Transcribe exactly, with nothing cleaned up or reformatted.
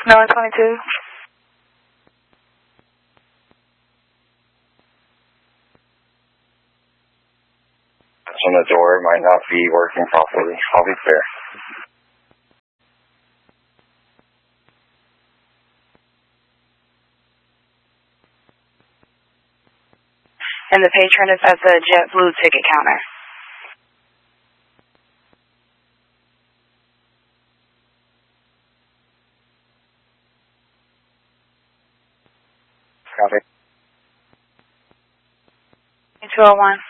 nine twenty-two. On the door might not be working properly. I'll be fair. And the patron is at the JetBlue ticket counter. Copy. two oh one.